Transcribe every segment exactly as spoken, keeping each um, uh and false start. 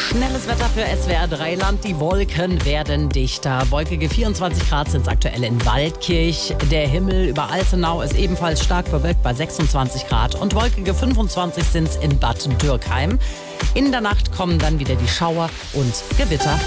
Schnelles Wetter für S W R drei Land. Die Wolken werden dichter. Wolkige vierundzwanzig Grad sind es aktuell in Waldkirch. Der Himmel über Altenau ist ebenfalls stark bewölkt bei sechsundzwanzig Grad. Und wolkige fünfundzwanzig sind es in Bad Dürkheim. In der Nacht kommen dann wieder die Schauer und Gewitter.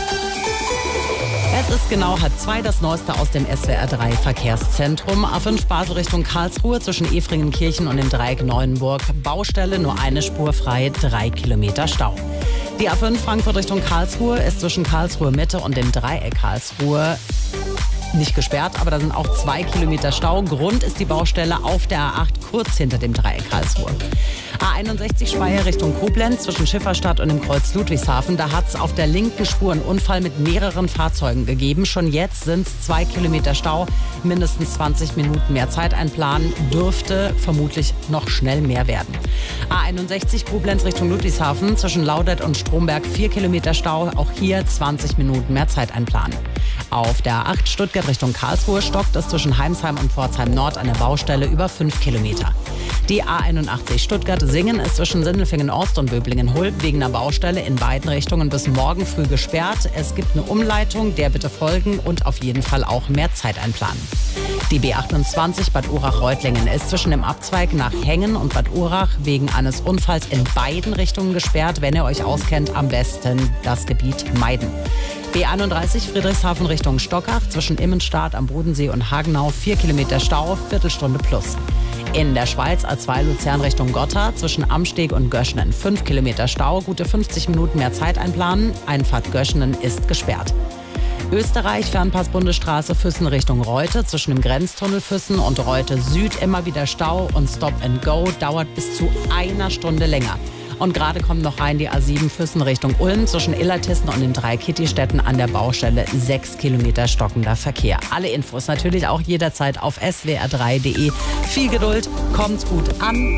Es ist genau halb zwei, das Neueste aus dem S W R drei Verkehrszentrum. A fünf Basel Richtung Karlsruhe zwischen Efringenkirchen und dem Dreieck Neuenburg. Baustelle, nur eine Spur frei, drei Kilometer Stau. Die A fünf Frankfurt Richtung Karlsruhe ist zwischen Karlsruhe Mitte und dem Dreieck Karlsruhe nicht gesperrt, aber da sind auch zwei Kilometer Stau. Grund ist die Baustelle auf der A acht kurz hinter dem Dreieck Karlsruhe. A einundsechzig Speyer Richtung Koblenz zwischen Schifferstadt und dem Kreuz Ludwigshafen. Da hat es auf der linken Spur einen Unfall mit mehreren Fahrzeugen gegeben. Schon jetzt sind es zwei Kilometer Stau, mindestens zwanzig Minuten mehr Zeit einplanen. Dürfte vermutlich noch schnell mehr werden. A einundsechzig Koblenz Richtung Ludwigshafen zwischen Laudert und Stromberg vier Kilometer Stau. Auch hier zwanzig Minuten mehr Zeit einplanen. Auf der A acht Stuttgart Richtung Karlsruhe stockt es zwischen Heimsheim und Pforzheim Nord an der Baustelle über fünf Kilometer. Die A einundachtzig Stuttgart-Singen ist zwischen Sindelfingen Ost und Böblingen-Hulb wegen einer Baustelle in beiden Richtungen bis morgen früh gesperrt. Es gibt eine Umleitung, der bitte folgen und auf jeden Fall auch mehr Zeit einplanen. Die B achtundzwanzig Bad Urach-Reutlingen ist zwischen dem Abzweig nach Hengen und Bad Urach wegen eines Unfalls in beiden Richtungen gesperrt. Wenn ihr euch auskennt, am besten das Gebiet meiden. B einunddreißig Friedrichshafen Richtung Stockach zwischen Immenstadt am Bodensee und Hagenau vier Kilometer Stau, Viertelstunde plus. In der Schweiz A zwei Luzern Richtung Gotthard zwischen Amsteg und Göschenen fünf Kilometer Stau, gute fünfzig Minuten mehr Zeit einplanen. Einfahrt Göschenen ist gesperrt. Österreich Fernpass-Bundesstraße Füssen Richtung Reute zwischen dem Grenztunnel Füssen und Reute Süd immer wieder Stau und Stop and Go dauert bis zu einer Stunde länger. Und gerade kommt noch rein die A sieben Füssen Richtung Ulm zwischen Illertissen und den drei Kittistädten an der Baustelle sechs Kilometer stockender Verkehr. Alle Infos natürlich auch jederzeit auf s w r drei punkt de. Viel Geduld, kommt's gut an.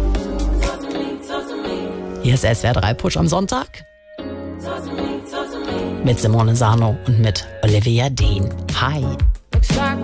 Hier ist S W R drei Push am Sonntag mit Simone Sarno und mit Olivia Dean. Hi.